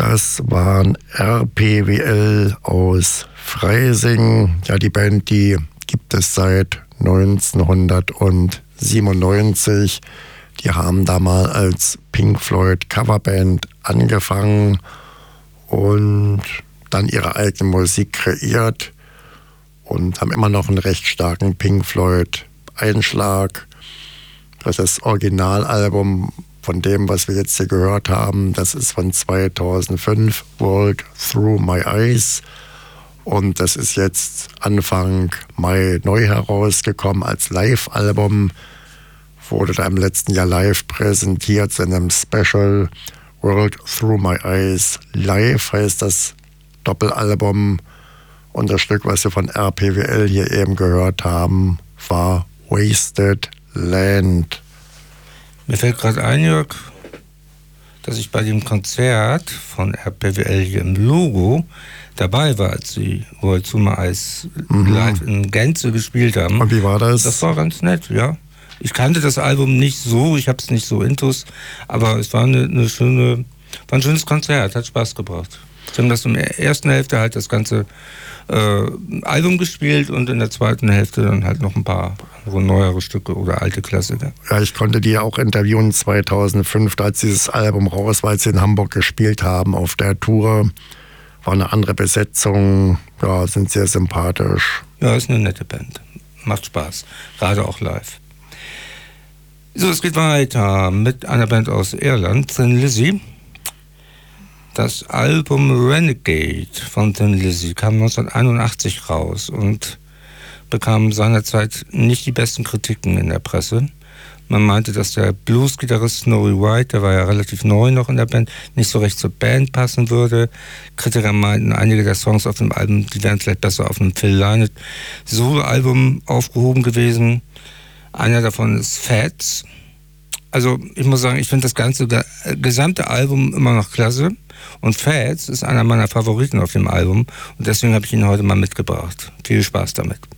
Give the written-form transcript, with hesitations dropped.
Das waren RPWL aus Freising. Ja, die Band, die gibt es seit 1997. Die haben da mal als Pink Floyd Coverband angefangen und dann ihre eigene Musik kreiert und haben immer noch einen recht starken Pink Floyd Einschlag. Das Originalalbum von dem, was wir jetzt hier gehört haben, das ist von 2005, World Through My Eyes. Und das ist jetzt Anfang Mai neu herausgekommen als Live-Album. Wurde da im letzten Jahr live präsentiert in einem Special. World Through My Eyes Live heißt das Doppelalbum. Und das Stück, was wir von RPWL hier eben gehört haben, war Wasted Land. Mir fällt gerade ein, Jörg, dass ich bei dem Konzert von RPWL hier im Logo dabei war, als sie World Through My Eyes live in Gänze gespielt haben. Und wie war das? Das war ganz nett, ja. Ich kannte das Album nicht so, ich habe es nicht so intus, aber es war war ein schönes Konzert, hat Spaß gebracht. Sie haben das in der ersten Hälfte halt das ganze Album gespielt und in der zweiten Hälfte dann halt noch ein paar neuere Stücke oder alte Klassiker. Ja, ich konnte die auch interviewen 2005, als dieses Album raus war, als sie in Hamburg gespielt haben auf der Tour. War eine andere Besetzung, ja, sind sehr sympathisch. Ja, ist eine nette Band. Macht Spaß, gerade auch live. So, es geht weiter mit einer Band aus Irland, Thin Lizzy. Das Album Renegade von Thin Lizzy kam 1981 raus und bekam seinerzeit nicht die besten Kritiken in der Presse. Man meinte, dass der Blues-Gitarrist Snowy White, der war ja relativ neu noch in der Band, nicht so recht zur Band passen würde. Kritiker meinten, einige der Songs auf dem Album, die wären vielleicht besser auf einem Phil Lynott Solo-Album aufgehoben gewesen. Einer davon ist Fats. Also ich muss sagen, ich finde das gesamte Album immer noch klasse. Und Fats ist einer meiner Favoriten auf dem Album. Und deswegen habe ich ihn heute mal mitgebracht. Viel Spaß damit.